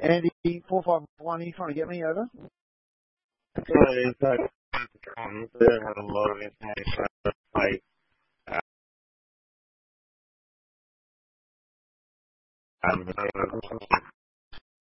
Andy, 451, are you trying to get me over? Sorry, but they don't have a lot of information.